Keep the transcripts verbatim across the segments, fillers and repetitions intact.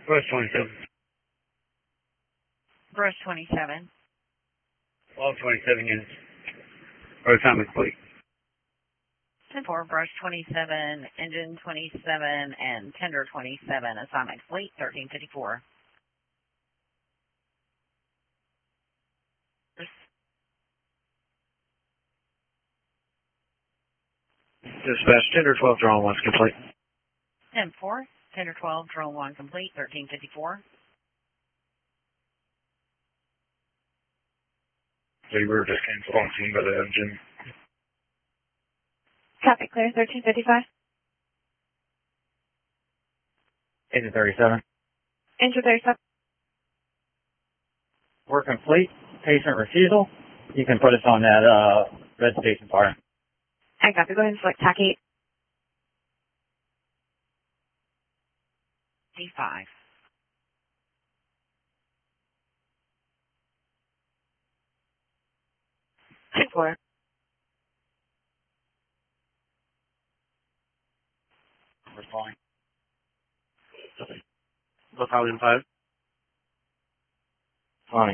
Brush twenty-seven. Brush twenty-seven. All twenty-seven units. Or assignment complete. ten four, Brush twenty-seven, Engine twenty-seven, and Tender twenty-seven. Assignment complete, thirteen fifty-four. Dispatch, Tender twelve, drone one's complete. ten four, Tender twelve, Drone one complete, thirteen fifty-four. They were just canceled on scene by the engine. Traffic clear, thirteen fifty-five. Engine thirty-seven. Engine thirty-seven. We're complete. Patient refusal. You can put us on that uh, red station fire. I copy. Go ahead and select T A C eight. D five. ten four. Responding. Battalion five. Fine.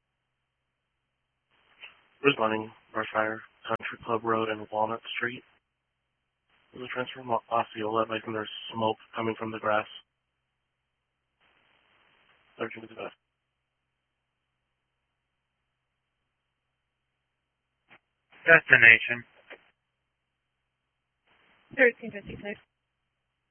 Responding. Brush fire. Country Club Road and Walnut Street. There's a transfer from Osceola. I think there's smoke coming from the grass. thirteen fifty-five. Destination. thirteen fifty-six.